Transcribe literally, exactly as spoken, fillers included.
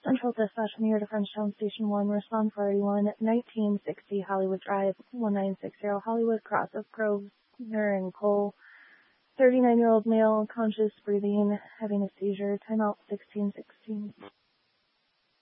Central Dispatch, I'm here to Frenchtown Station one, respond for eighty-one, nineteen sixty Hollywood Drive, one nine six zero Hollywood, Cross of Grosvenor and Cole. thirty-nine-year-old male, conscious, breathing, having a seizure, timeout sixteen sixteen.